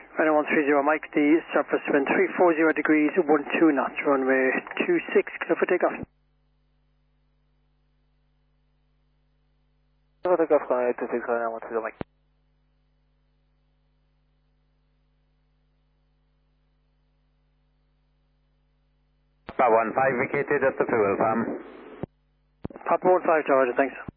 Runway 130 Mike, the surface wind 340 degrees, 12 knots, runway 26, clear for takeoff. Clear for takeoff, runway 26, runway 130 Mike. Papa 15 vacated at the fuel farm. Papa 15 Georgia, thanks.